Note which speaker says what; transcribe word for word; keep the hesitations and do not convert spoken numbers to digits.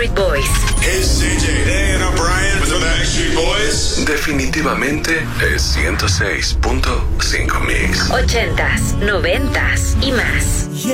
Speaker 1: Backstreet Boys.
Speaker 2: Hey, C J. Hey, and O'Brien with the Backstreet Boys.
Speaker 3: Definitivamente es ciento seis punto cinco Mix.
Speaker 1: Ochentas, noventas y más.